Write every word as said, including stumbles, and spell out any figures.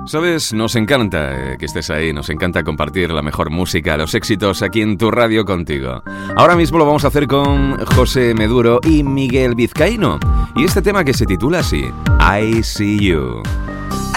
Sabes, nos encanta eh, que estés ahí, nos encanta compartir la mejor música, los éxitos aquí en tu radio contigo. Ahora mismo lo vamos a hacer con José Meduro y Miguel Vizcaíno. Y este tema que se titula así, I See You.